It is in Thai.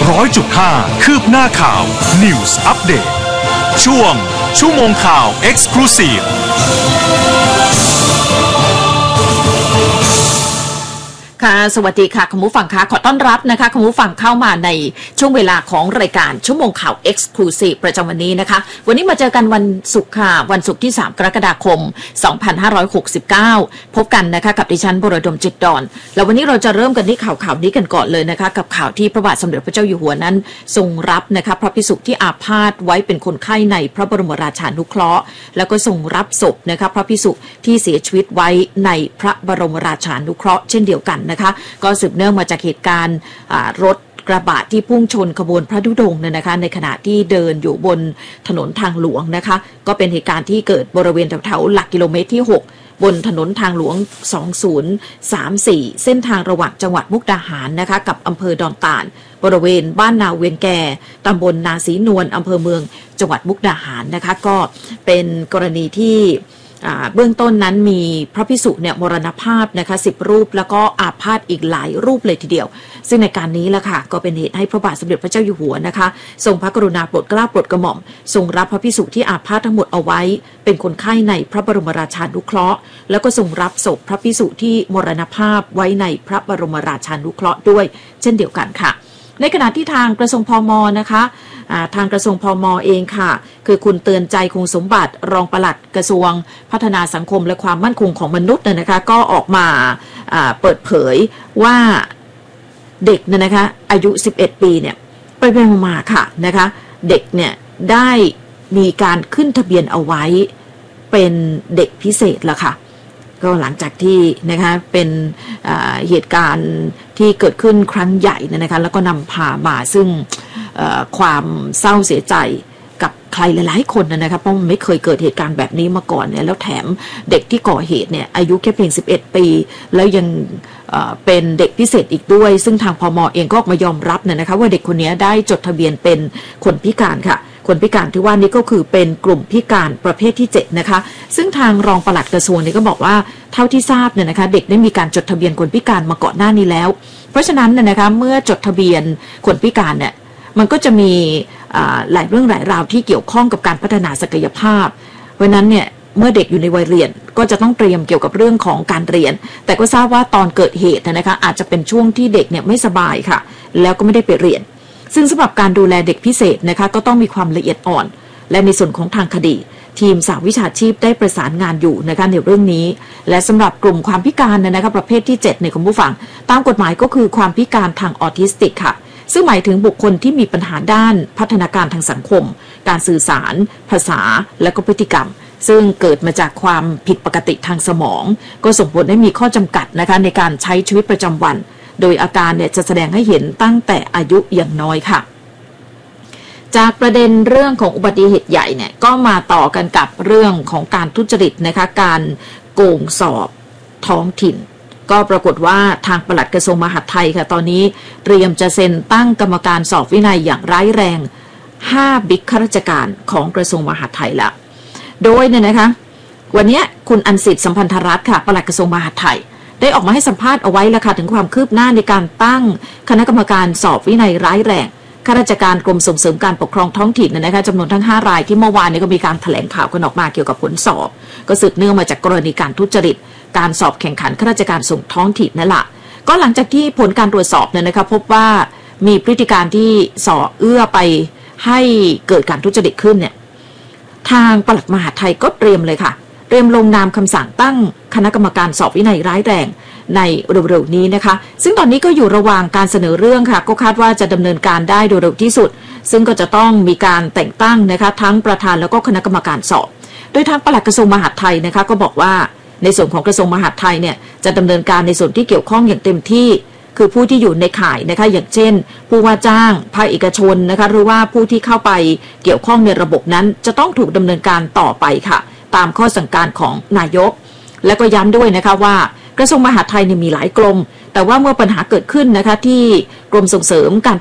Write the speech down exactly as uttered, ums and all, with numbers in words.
ร้อยจุดห้าคืบหน้าข่าว News Update ช่วงชั่วโมงข่าว Exclusive ค่ะสวัสดีค่ะคุณผู้ฟังคะขอต้อนรับนะคะคุณผู้ฟังเข้ามาในช่วงเวลาของรายการชั่วโมงข่าว Exclusive ประจำวันนี้นะคะวันนี้มาเจอกันวันศุกร์ค่ะวันศุกร์ที่สามกรกฎาคมสองพันห้าร้อยหกสิบเก้าพบกันนะคะกับดิฉันบรดมจิตดอนแล้ววันนี้เราจะเริ่มกันที่ข่าวข่าวนี้กันก่อนเลยนะคะกับข่าวที่พระบาทสมเด็จพระเจ้าอยู่หัวนั้นทรงรับนะคะพระภิกษุที่อาพาธไว้เป็นคนไข้ในพระบรมราชานุเคราะห์แล้วก็ทรงรับศพนะคะพระภิกษุที่เสียชีวิตไว้ในพระบรมราชานุเคราะห์เช่นเดียวกันนะคะก็สืบเนื่องมาจากเหตุการณ์รถกระบะที่พุ่งชนขบวนพระธุดงค์เนี่ยนะคะในขณะที่เดินอยู่บนถนนทางหลวงนะคะก็เป็นเหตุการณ์ที่เกิดบริเวณแถวๆหลักกิโลเมตรที่หกบนถนนทางหลวงสองศูนย์สามสี่เส้นทางระหว่างจังหวัดมุกดาหารนะคะกับอำเภอดอนตาลบริเวณบ้านนาเวียงแก่ตำบลนาศรีนวลอำเภอเมืองจังหวัดมุกดาหารนะคะก็เป็นกรณีที่เบื้องต้นนั้นมีพระภิกษุเนี่ยมรณภาพนะคะสิบรูปแล้วก็อาพาธอีกหลายรูปเลยทีเดียวซึ่งในการนี้แหละค่ะก็เป็นเหตุให้พระบาทสมเด็จพระเจ้าอยู่หัวนะคะทรงพระกรุณาโปรดเกล้าโปรดกระหม่อมทรงรับพระภิกษุที่อาพาธทั้งหมดเอาไว้เป็นคนไข้ในพระบรมราชานุเคราะห์แล้วก็ทรงรับศพพระภิกษุที่มรณภาพไว้ในพระบรมราชานุเคราะห์ด้วยเช่นเดียวกันค่ะในขณะที่ทางกระทรวงพม.นะคะทางกระทรวงพม.เองค่ะคือคุณเตือนใจคงสมบัติรองปลัดกระทรวงพัฒนาสังคมและความมั่นคงของมนุษย์นะคะก็ออกมาเปิดเผยว่าเด็กเนี่ยนะคะอายุสิบเอ็ดปีเนี่ยไปไปมาค่ะนะคะเด็กเนี่ยได้มีการขึ้นทะเบียนเอาไว้เป็นเด็กพิเศษแล้วค่ะก็หลังจากที่นะคะเป็นเหตุการณ์ที่เกิดขึ้นครั้งใหญ่นะคะแล้วก็นำพามาซึ่งความเศร้าเสียใจกับใครหลายๆคนนะคะเพราะมันไม่เคยเกิดเหตุการณ์แบบนี้มาก่อนเนี่ยแล้วแถมเด็กที่ก่อเหตุเนี่ยอายุแค่เพียงสิบเอ็ดปีแล้วยังเป็นเด็กพิเศษอีกด้วยซึ่งทางพม.เองก็ออกมายอมรับเนี่ยนะคะว่าเด็กคนนี้ได้จดทะเบียนเป็นคนพิการค่ะคนพิการที่ว่านี้ก็คือเป็นกลุ่มพิการประเภทที่เจ็ดนะคะซึ่งทางรองปลัดกระทรวงนี่ก็บอกว่าเท่าที่ทราบเนี่ยนะคะเด็กได้มีการจดทะเบียนคนพิการมาก่อนหน้านี้แล้วเพราะฉะนั้นเนี่ยนะคะเมื่อจดทะเบียนคนพิการเนี่ยมันก็จะมีหลายเรื่องหลายราวที่เกี่ยวข้องกับการพัฒนาศักยภาพเพราะนั้นเนี่ยเมื่อเด็กอยู่ในวัยเรียนก็จะต้องเตรียมเกี่ยวกับเรื่องของการเรียนแต่ก็ทราบว่าตอนเกิดเหตุนะคะอาจจะเป็นช่วงที่เด็กเนี่ยไม่สบายค่ะแล้วก็ไม่ได้ไปเรียนซึ่งสำหรับการดูแลเด็กพิเศษนะคะก็ต้องมีความละเอียดอ่อนและในส่วนของทางคดีทีมสหวิชาชีพได้ประสานงานอยู่นะคะในเรื่องนี้และสำหรับกลุ่มความพิการนะคะประเภทที่เจ็ดในคุณผู้ฟังตามกฎหมายก็คือความพิการทางออทิสติกค่ะซึ่งหมายถึงบุคคลที่มีปัญหาด้านพัฒนาการทางสังคมการสื่อสารภาษาและก็พฤติกรรมซึ่งเกิดมาจากความผิดปกติทางสมองก็ส่งผลให้มีข้อจำกัดนะคะในการใช้ชีวิตประจำวันโดยอาการเนี่ยจะแสดงให้เห็นตั้งแต่อายุอย่างน้อยค่ะจากประเด็นเรื่องของอุบัติเหตุใหญ่เนี่ยก็มาต่อกันกับเรื่องของการทุจริตนะคะการโกงสอบท้องถิ่นก็ปรากฏว่าทางปลัดกระทรวงมหาดไทยค่ะตอนนี้เตรียมจะเซ็นตั้งกรรมการสอบวินัยอย่างร้ายแรงห้าบิ๊กข้าราชการของกระทรวงมหาดไทยแล้วโดยเนี่ยนะคะวันนี้คุณอันสิทธิ์สัมพันธรัตน์ค่ะปลัดกระทรวงมหาดไทยได้ออกมาให้สัมภาษณ์เอาไว้แล้วค่ะถึงความคืบหน้าในการตั้งคณะกรรมการสอบวินัยร้ายแรงข้าราชการกรมส่งเสริมการปกครองท้องถิ่นนะคะจำนวนทั้งห้ารายที่เมื่อวานนี้ก็มีการแถลงข่าวกันออกมาเกี่ยวกับผลสอบก็สืบเนื่องมาจากกรณีการทุจริตการสอบแข่งขันข้าราชการส่งท้องถิ่นนั่นแหละก็หลังจากที่ผลการตรวจสอบเนี่ยนะคะพบว่ามีพฤติการที่ส่อเอื้อไปให้เกิดการทุจริตขึ้นเนี่ยทางปลัดมหาดไทยก็เตรียมเลยค่ะเตรียมลงนามคำสั่งตั้งคณะกรรมการสอบวินัยร้ายแรงในเร็วๆนี้นะคะซึ่งตอนนี้ก็อยู่ระหว่างการเสนอเรื่องค่ะก็คาดว่าจะดำเนินการได้โดยเร็วที่สุดซึ่งก็จะต้องมีการแต่งตั้งนะคะทั้งประธานแล้วก็คณะกรรมการสอบโดยทางปลัดกระทรวงมหาดไทยนะคะก็บอกว่าในส่วนของกระทรวงมหาดไทยเนี่ยจะดำเนินการในส่วนที่เกี่ยวข้องอย่างเต็มที่คือผู้ที่อยู่ในข่ายนะคะอย่างเช่นผู้ว่าจ้างภาคเอกชนนะคะหรือว่าผู้ที่เข้าไปเกี่ยวข้องในระบบนั้นจะต้องถูกดำเนินการต่อไปค่ะตามข้อสั่งการของนายกและก็ย้ำด้วยนะคะว่ากระทรวงมหาดไทยเนี่ยมีหลายกรมแต่ว่าเมื่อปัญหาเกิดขึ้นนะคะที่กรมส่งเสริมการ